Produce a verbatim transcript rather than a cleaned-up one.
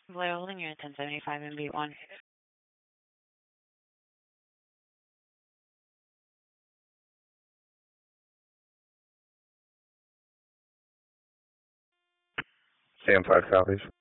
Blair Holding, you're at ten seventy-five and B one. Sam five copies.